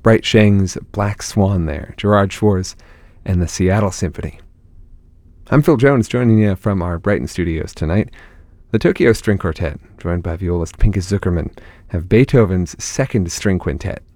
Bright Sheng's Black Swan there, Gerard Schwarz, and the Seattle Symphony. I'm Phil Jones, joining you from our Brighton studios tonight. The Tokyo String Quartet, joined by violist Pinchas Zukerman, have Beethoven's Second String Quintet,